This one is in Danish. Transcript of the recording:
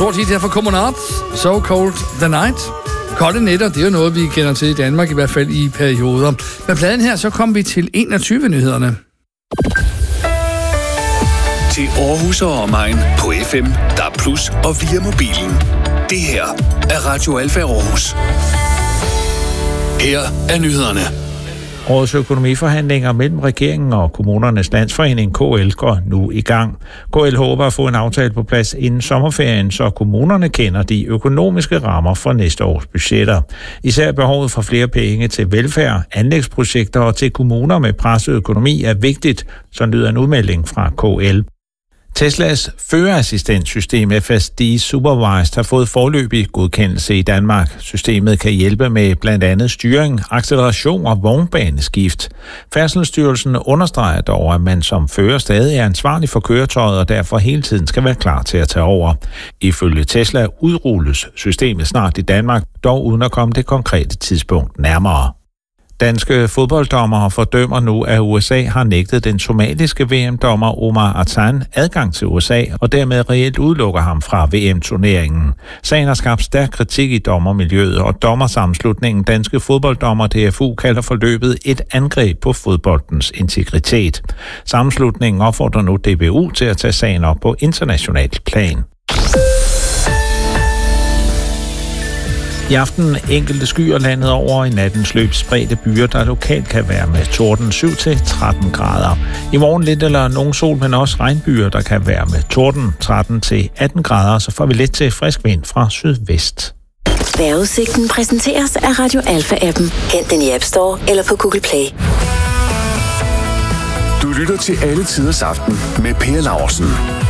Stort hit her fra Kommunat. So Cold the Night. Kolde nætter, det er jo noget, vi kender til i Danmark, i hvert fald i perioder. Med pladen her, så kom vi til 21-nyhederne. Til Aarhus og omegn på FM, DAB+ og via mobilen. Det her er Radio Alfa Aarhus. Her er nyhederne. Årets økonomiforhandlinger mellem regeringen og Kommunernes Landsforening KL går nu i gang. KL håber at få en aftale på plads inden sommerferien, så kommunerne kender de økonomiske rammer for næste års budgetter. Især behovet for flere penge til velfærd, anlægsprojekter og til kommuner med presset økonomi er vigtigt, så lyder en udmelding fra KL. Teslas førerassistentsystem FSD Supervised har fået foreløbig godkendelse i Danmark. Systemet kan hjælpe med blandt andet styring, acceleration og vognbaneskift. Færdselsstyrelsen understreger dog, at man som fører stadig er ansvarlig for køretøjet og derfor hele tiden skal være klar til at tage over. Ifølge Tesla udrulles systemet snart i Danmark, dog uden at komme det konkrete tidspunkt nærmere. Danske fodbolddommere fordømmer nu, at USA har nægtet den somaliske VM-dommer Omar Atan adgang til USA, og dermed reelt udelukker ham fra VM-turneringen. Sagen har skabt stærk kritik i dommermiljøet, og dommersammenslutningen Danske Fodbolddommer DFU kalder forløbet et angreb på fodboldens integritet. Sammenslutningen opfordrer nu DBU til at tage sagen op på internationalt plan. I aften enkelte skyer landet over, i nattens løb spredte byer, der lokalt kan være med torden 7-13 grader. I morgen lidt eller nogen sol, men også regnbyer, der kan være med torden 13-18 grader, så får vi lidt til frisk vind fra sydvest. Vejrudsigten præsenteres af Radio Alfa-appen. Hent den i App Store eller på Google Play. Du lytter til Alle Tiders Aften med Per Laursen.